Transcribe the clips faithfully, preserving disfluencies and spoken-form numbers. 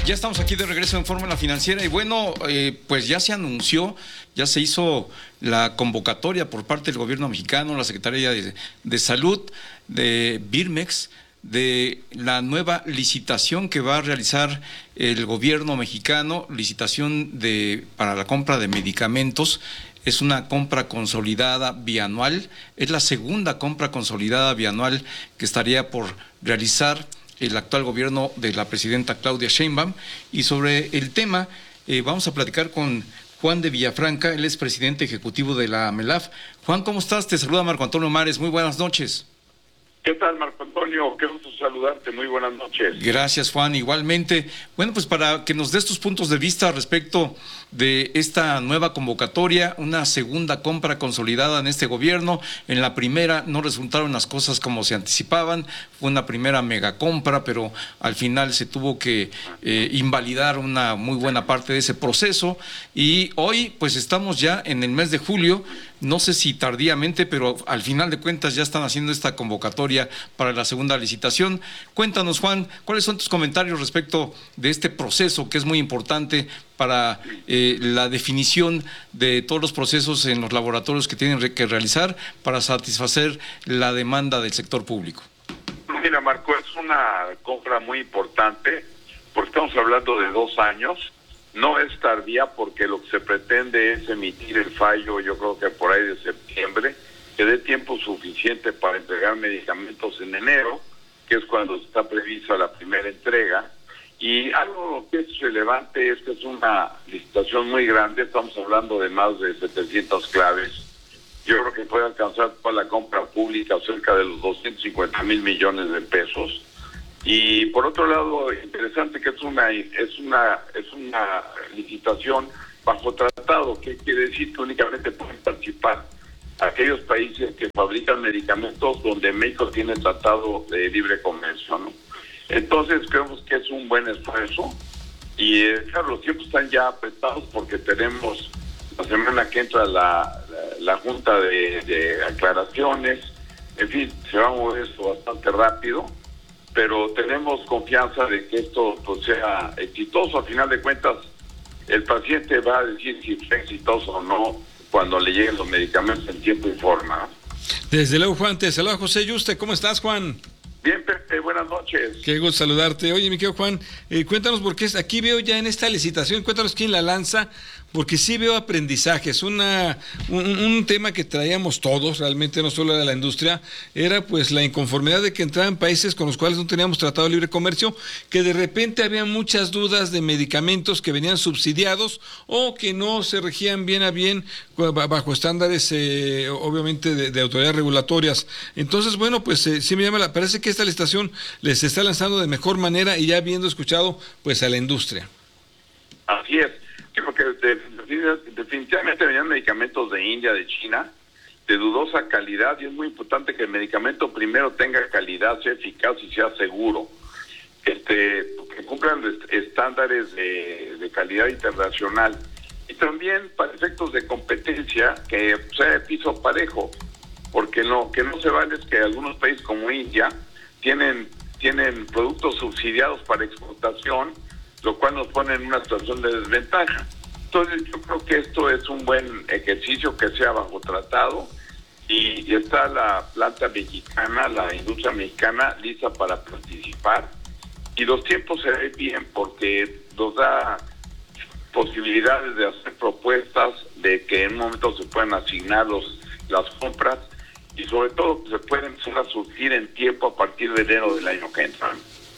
Ya estamos aquí de regreso en Fórmula Financiera y bueno, eh, pues ya se anunció, ya se hizo la convocatoria por parte del gobierno mexicano, la Secretaría de, de Salud, de Birmex, de la nueva licitación que va a realizar el gobierno mexicano, licitación de para la compra de medicamentos. Es una compra consolidada bianual, es la segunda compra consolidada bianual que estaría por realizar el actual gobierno de la presidenta Claudia Sheinbaum. Y sobre el tema eh, vamos a platicar con Juan de Villafranca, él es presidente ejecutivo de la AMELAF. Juan, ¿cómo estás? Te saluda Marco Antonio Mares, muy buenas noches. ¿Qué tal, Marco Antonio? Qué gusto saludarte, muy buenas noches. Gracias, Juan, igualmente. Bueno, pues para que nos des tus puntos de vista respecto de esta nueva convocatoria, una segunda compra consolidada en este gobierno. En la primera no resultaron las cosas como se anticipaban, fue una primera mega compra, pero al final se tuvo que eh, invalidar una muy buena parte de ese proceso. Y hoy, pues estamos ya en el mes de julio, no sé si tardíamente, pero al final de cuentas ya están haciendo esta convocatoria para la segunda licitación. Cuéntanos, Juan, ¿cuáles son tus comentarios respecto de este proceso que es muy importante para eh, la definición de todos los procesos en los laboratorios que tienen que realizar para satisfacer la demanda del sector público? Mira, Marco, es una compra muy importante porque estamos hablando de dos años. No es tardía porque lo que se pretende es emitir el fallo, yo creo que por ahí de septiembre, que dé tiempo suficiente para entregar medicamentos en enero, que es cuando está prevista la primera entrega. Y algo que es relevante es que es una licitación muy grande, estamos hablando de más de setecientas claves. Yo creo que puede alcanzar para la compra pública cerca de los doscientos cincuenta mil millones de pesos. Y por otro lado, interesante que es una es una es una licitación bajo tratado, que quiere decir que únicamente pueden participar aquellos países que fabrican medicamentos donde México tiene tratado de libre comercio, ¿no? Entonces creemos que es un buen esfuerzo y eh, claro, los tiempos están ya apretados porque tenemos la semana que entra la, la, la junta de, de aclaraciones, en fin, se va a mover esto bastante rápido, pero tenemos confianza de que esto pues, sea exitoso. Al final de cuentas, el paciente va a decir si fue exitoso o no cuando le lleguen los medicamentos en tiempo y forma. Desde luego, Juan, te saluda José Yuste. ¿Cómo estás, Juan? Bien, Pepe, buenas noches. Qué gusto saludarte. Oye, mi querido Juan, eh, cuéntanos por qué aquí veo ya en esta licitación, cuéntanos quién la lanza, porque sí veo aprendizajes. Una, un, un tema que traíamos todos, realmente no solo de la industria, era pues la inconformidad de que entraban países con los cuales no teníamos tratado de libre comercio, que de repente había muchas dudas de medicamentos que venían subsidiados o que no se regían bien a bien bajo estándares, eh, obviamente, de, de autoridades regulatorias. Entonces, bueno, pues eh, sí me llama la, parece que esta licitación les está lanzando de mejor manera y ya habiendo escuchado pues a la industria. Así es, creo que de, definitivamente venían medicamentos de India, de China, de dudosa calidad, y es muy importante que el medicamento primero tenga calidad, sea eficaz y sea seguro, este, que cumplan estándares de, de calidad internacional, y también para efectos de competencia que sea de piso parejo, porque no, que no se vale es que algunos países como India tienen tienen productos subsidiados para exportación, lo cual nos pone en una situación de desventaja. Entonces yo creo que esto es un buen ejercicio que sea bajo tratado y, y está la planta mexicana, la industria mexicana lista para participar, y los tiempos se ven bien porque nos da posibilidades de hacer propuestas de que en un momento se puedan asignar los, las compras, y sobre todo se pueden empezar a surtir en tiempo a partir de enero del año que entra.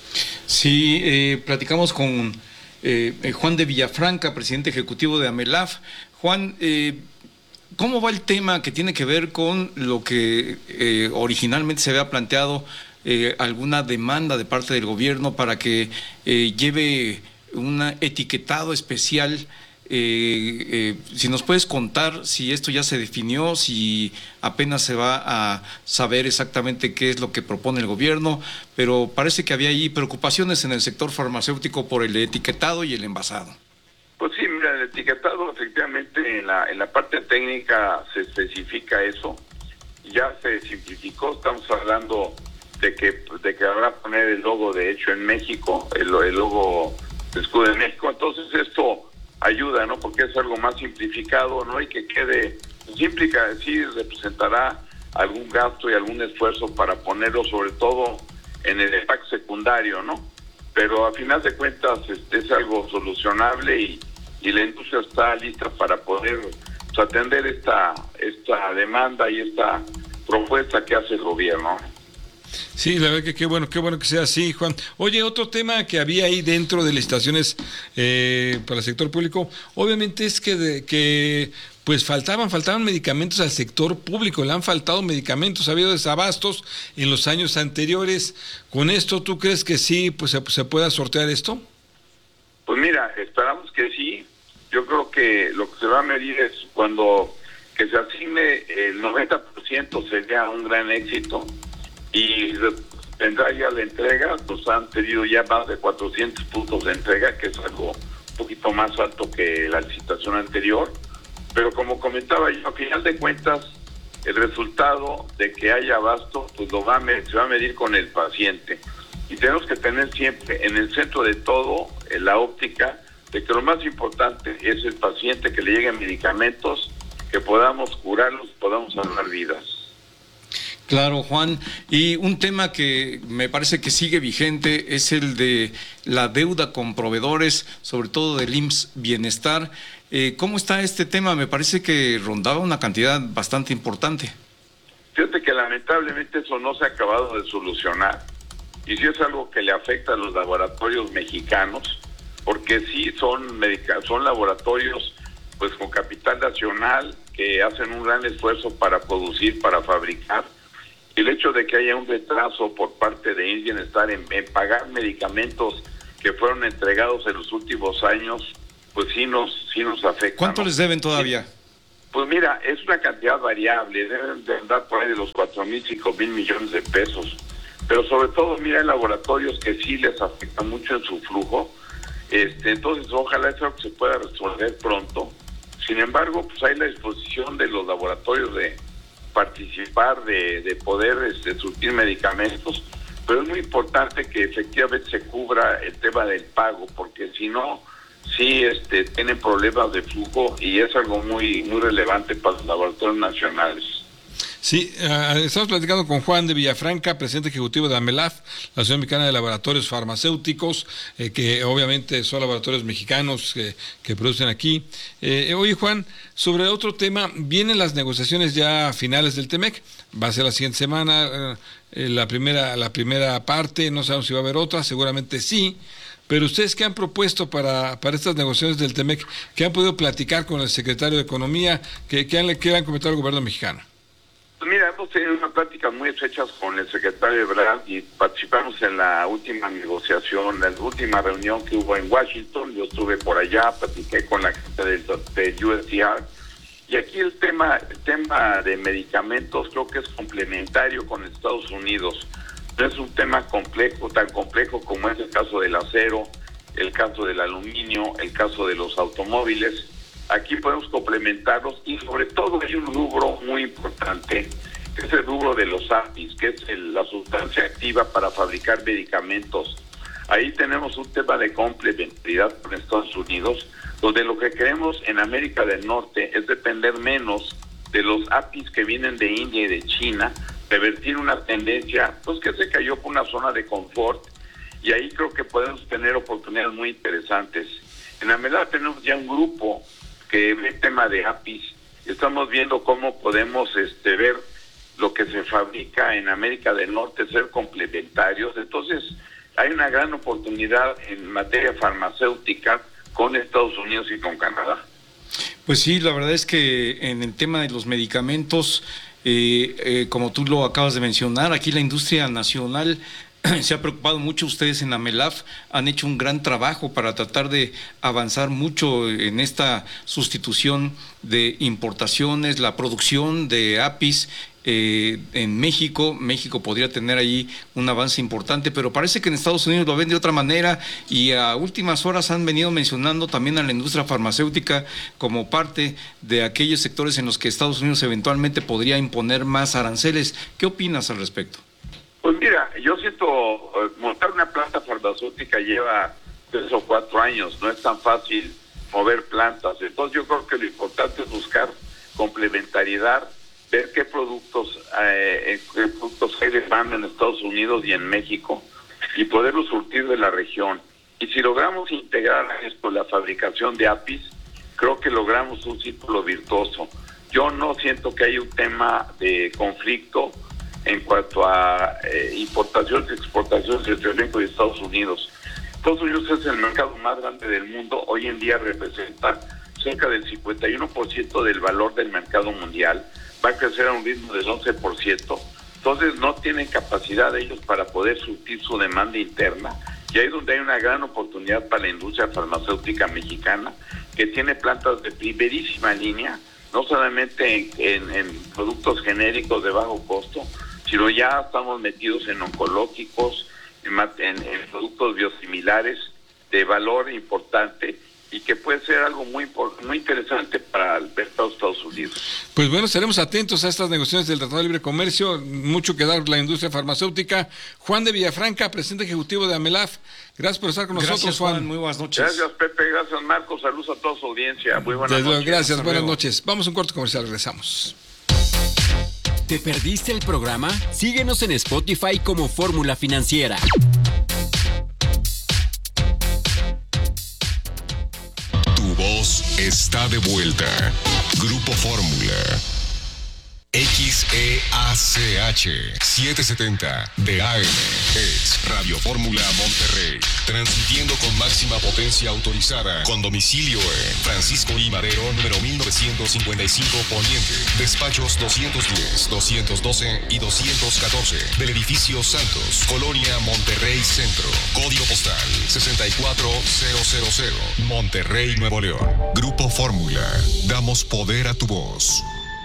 Sí, eh, platicamos con eh, Juan de Villafranca, presidente ejecutivo de AMELAF. Juan, eh, ¿cómo va el tema que tiene que ver con lo que eh, originalmente se había planteado, eh, alguna demanda de parte del gobierno para que eh, lleve un etiquetado especial? Eh, eh, si nos puedes contar si esto ya se definió, si apenas se va a saber exactamente qué es lo que propone el gobierno, pero parece que había ahí preocupaciones en el sector farmacéutico por el etiquetado y el envasado. Pues sí, mira, el etiquetado efectivamente en la, en la parte técnica se especifica eso, ya se simplificó, estamos hablando de que de que habrá poner el logo de hecho en México, el, el logo escudo de México. Entonces esto ayuda, ¿no? Porque es algo más simplificado, ¿no? Y que quede, pues implica, sí representará algún gasto y algún esfuerzo para ponerlo sobre todo en el impacto secundario, ¿no? Pero a final de cuentas este, es algo solucionable y, y la industria está lista para poder pues, atender esta, esta demanda y esta propuesta que hace el gobierno. Sí, la verdad que qué bueno, qué bueno que sea así, Juan. Oye, otro tema que había ahí dentro de licitaciones eh, para el sector público, obviamente es que, de, que pues faltaban, faltaban medicamentos al sector público, le han faltado medicamentos, ha habido desabastos en los años anteriores. ¿Con esto tú crees que sí, pues se, se pueda sortear esto? Pues mira, esperamos que sí. Yo creo que lo que se va a medir es cuando que se asigne el noventa por ciento sería un gran éxito. Y tendrá ya la entrega, nos han pedido ya más de cuatrocientos puntos de entrega, que es algo un poquito más alto que la licitación anterior, pero como comentaba yo, a final de cuentas, el resultado de que haya abasto, pues lo va a me- se va a medir con el paciente, y tenemos que tener siempre en el centro de todo en la óptica de que lo más importante es el paciente, que le lleguen medicamentos, que podamos curarlos, podamos salvar vidas. Claro, Juan. Y un tema que me parece que sigue vigente es el de la deuda con proveedores, sobre todo del I M S S Bienestar. Eh, ¿Cómo está este tema? Me parece que rondaba una cantidad bastante importante. Fíjate que lamentablemente eso no se ha acabado de solucionar. Y sí es algo que le afecta a los laboratorios mexicanos, porque sí son, medica- son laboratorios pues con capital nacional que hacen un gran esfuerzo para producir, para fabricar. El hecho de que haya un retraso por parte de I M S S Bienestar en, en pagar medicamentos que fueron entregados en los últimos años, pues sí nos sí nos afecta. ¿Cuánto ¿no? les deben todavía? Pues mira, es una cantidad variable, deben de andar por ahí de los cuatro mil, cinco mil millones de pesos. Pero sobre todo, mira, hay laboratorios que sí les afecta mucho en su flujo. Este, entonces, ojalá eso se pueda resolver pronto. Sin embargo, pues hay la disposición de los laboratorios de participar, de, de poder este, surtir medicamentos, pero es muy importante que efectivamente se cubra el tema del pago, porque si no, sí este, tienen problemas de flujo y es algo muy muy relevante para los laboratorios nacionales. Sí, uh, estamos platicando con Juan de Villafranca, presidente ejecutivo de AMELAF, la Asociación Mexicana de Laboratorios Farmacéuticos, eh, que obviamente son laboratorios mexicanos que, que producen aquí. Eh, oye, Juan, sobre otro tema, vienen las negociaciones ya finales del TEMEC, va a ser la siguiente semana, eh, la primera la primera parte, no sabemos si va a haber otra, seguramente sí. Pero ustedes, ¿qué han propuesto para, para estas negociaciones del TEMEC? ¿Qué han podido platicar con el secretario de Economía? ¿Qué, qué, han, qué le han comentado al gobierno mexicano? Pues mira, hemos tenido una plática muy estrechas con el secretario Ebrard y participamos en la última negociación, en la última reunión que hubo en Washington. Yo estuve por allá, platiqué con la gente del, del U S D R. Y aquí el tema, el tema de medicamentos creo que es complementario con Estados Unidos. No es un tema complejo, tan complejo como es el caso del acero, el caso del aluminio, el caso de los automóviles. Aquí podemos complementarlos y sobre todo hay un rubro muy importante, que es el rubro de los A P Is, que es el, la sustancia activa para fabricar medicamentos. Ahí tenemos un tema de complementariedad con Estados Unidos, donde lo que queremos en América del Norte es depender menos de los A P Is que vienen de India y de China, revertir una tendencia pues que se cayó por una zona de confort, y ahí creo que podemos tener oportunidades muy interesantes. En AMELAF tenemos ya un grupo que ve el tema de A P Is. Estamos viendo cómo podemos este ver lo que se fabrica en América del Norte, ser complementarios. Entonces, hay una gran oportunidad en materia farmacéutica con Estados Unidos y con Canadá. Pues sí, la verdad es que en el tema de los medicamentos, eh, eh, como tú lo acabas de mencionar, aquí la industria nacional se ha preocupado mucho. Ustedes en AMELAF han hecho un gran trabajo para tratar de avanzar mucho en esta sustitución de importaciones, la producción de A P Is eh, en México. México podría tener ahí un avance importante, pero parece que en Estados Unidos lo ven de otra manera, y a últimas horas han venido mencionando también a la industria farmacéutica como parte de aquellos sectores en los que Estados Unidos eventualmente podría imponer más aranceles. ¿Qué opinas al respecto? Pues mira, yo siento, montar una planta farmacéutica lleva tres o cuatro años, no es tan fácil mover plantas. Entonces yo creo que lo importante es buscar complementariedad, ver qué productos, eh, qué productos hay de demanda en Estados Unidos y en México y poderlos surtir de la región. Y si logramos integrar esto, la fabricación de A P Is, creo que logramos un círculo virtuoso. Yo no siento que haya un tema de conflicto en cuanto a eh, importaciones y exportaciones entre México y Estados Unidos. Estados Unidos es el mercado más grande del mundo, hoy en día representa cerca del cincuenta y uno por ciento del valor del mercado mundial, va a crecer a un ritmo del once por ciento, entonces no tienen capacidad ellos para poder surtir su demanda interna, y ahí es donde hay una gran oportunidad para la industria farmacéutica mexicana, que tiene plantas de primerísima línea, no solamente en, en, en productos genéricos de bajo costo, sino ya estamos metidos en oncológicos, en, en, en productos biosimilares de valor importante y que puede ser algo muy muy interesante para el mercado de Estados Unidos. Pues bueno, estaremos atentos a estas negociaciones del Tratado de Libre Comercio, mucho que dar la industria farmacéutica. Juan de Villafranca, presidente ejecutivo de AMELAF, gracias por estar con gracias, nosotros, Juan. Juan. Muy buenas noches. Gracias, Pepe, gracias, Marcos, saludos a toda su audiencia, muy buenas Desde noches. Gracias, Hasta buenas luego. noches. Vamos a un corte comercial, regresamos. ¿Te perdiste el programa? Síguenos en Spotify como Fórmula Financiera. Tu voz está de vuelta. Grupo Fórmula. X E A C H setecientos setenta de A M es Radio Fórmula Monterrey, transmitiendo con máxima potencia autorizada, con domicilio en Francisco I. Madero, número mil novecientos cincuenta y cinco Poniente, despachos doscientos diez, doscientos doce y doscientos catorce, del edificio Santos, Colonia Monterrey Centro, código postal sesenta y cuatro mil, Monterrey, Nuevo León. Grupo Fórmula, damos poder a tu voz.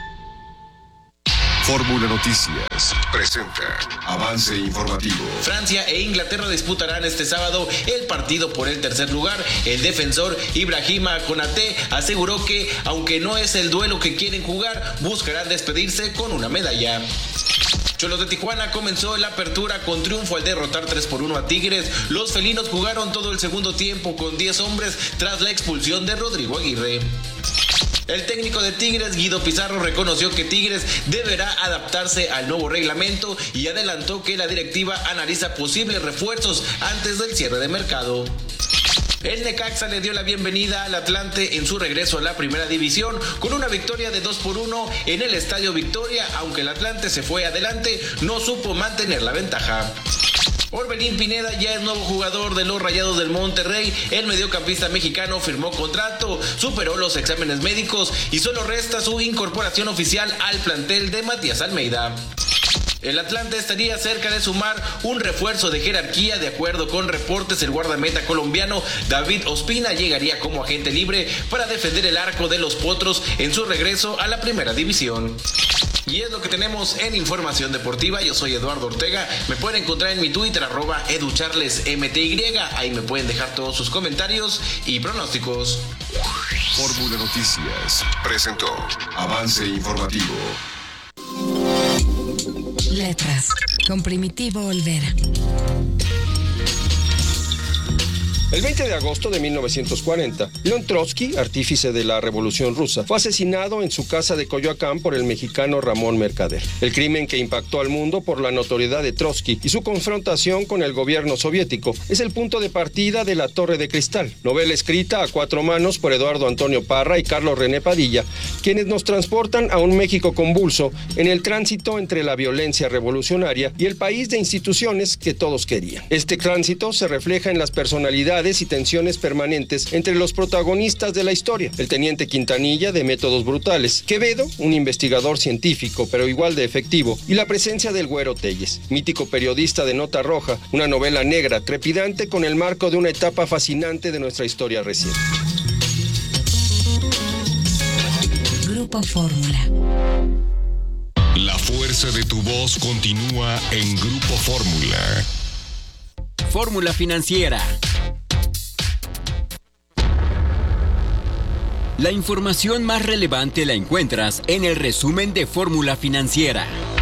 Fórmula Noticias presenta avance informativo. Francia e Inglaterra disputarán este sábado el partido por el tercer lugar. El defensor Ibrahima Konaté aseguró que, aunque no es el duelo que quieren jugar, buscarán despedirse con una medalla. Cholos de Tijuana comenzó la apertura con triunfo al derrotar tres por uno a Tigres. Los felinos jugaron todo el segundo tiempo con diez hombres tras la expulsión de Rodrigo Aguirre. El técnico de Tigres, Guido Pizarro, reconoció que Tigres deberá adaptarse al nuevo reglamento y adelantó que la directiva analiza posibles refuerzos antes del cierre de mercado. El Necaxa le dio la bienvenida al Atlante en su regreso a la primera división con una victoria de dos por uno en el Estadio Victoria. Aunque el Atlante se fue adelante, no supo mantener la ventaja. Orbelín Pineda ya es nuevo jugador de los Rayados del Monterrey. El mediocampista mexicano firmó contrato, superó los exámenes médicos y solo resta su incorporación oficial al plantel de Matías Almeida. El Atlante estaría cerca de sumar un refuerzo de jerarquía. De acuerdo con reportes, el guardameta colombiano David Ospina llegaría como agente libre para defender el arco de los Potros en su regreso a la primera división. Y es lo que tenemos en Información Deportiva. Yo soy Eduardo Ortega. Me pueden encontrar en mi Twitter, arroba educharlesmty. Ahí me pueden dejar todos sus comentarios y pronósticos. Fórmula Noticias presentó avance informativo. Letras, con Primitivo Olvera. El veinte de agosto de mil novecientos cuarenta, León Trotsky, artífice de la Revolución Rusa, fue asesinado en su casa de Coyoacán por el mexicano Ramón Mercader. El crimen que impactó al mundo por la notoriedad de Trotsky y su confrontación con el gobierno soviético es el punto de partida de La Torre de Cristal, novela escrita a cuatro manos por Eduardo Antonio Parra y Carlos René Padilla, quienes nos transportan a un México convulso en el tránsito entre la violencia revolucionaria y el país de instituciones que todos querían. Este tránsito se refleja en las personalidades y tensiones permanentes entre los protagonistas de la historia: el teniente Quintanilla, de métodos brutales; Quevedo, un investigador científico pero igual de efectivo; y la presencia del Güero Telles, mítico periodista de Nota Roja, una novela negra trepidante con el marco de una etapa fascinante de nuestra historia reciente. Grupo Fórmula. La fuerza de tu voz continúa en Grupo Fórmula. Fórmula Financiera. La información más relevante la encuentras en el resumen de Fórmula Financiera.